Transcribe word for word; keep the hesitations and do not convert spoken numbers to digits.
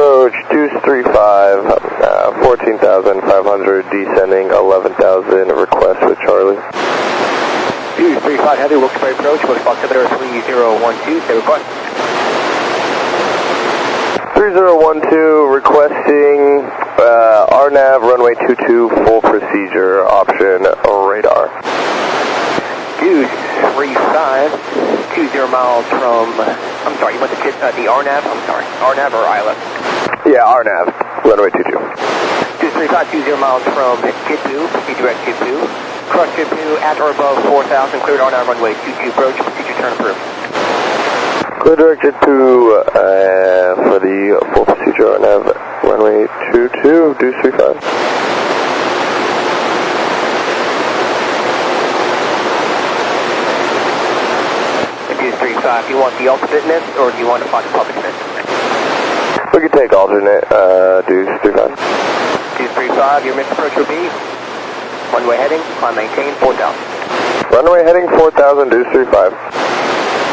approach, Deuce three five, uh, fourteen thousand five hundred, descending eleven thousand, request with Charlie. Deuce three five Heavy, Wilkes-Barre approach, Wilkes altimeter three zero one two, say request. three zero one two, requesting uh, R NAV, runway two two, full procedure, option radar. Deuce three five, two zero miles from, I'm sorry, you went to Kit, uh, the R NAV, I'm sorry, R NAV or I L F? Yeah, R NAV, runway two two. Deuce three five, two zero miles from Kit two, proceed direct Kit two. Cross Kit two at or above four thousand, cleared R NAV runway two two approach, procedure turn approved. Clear directed to, uh, for the full procedure R NAV, runway two two, Deuce three five. Deuce three five, do you want the alternate miss or do you want to find the public miss? We can take alternate, uh, Deuce three five. Deuce three five, your miss approach will be one-way heading, climb maintain, four thousand. Runway heading four thousand, Deuce three five.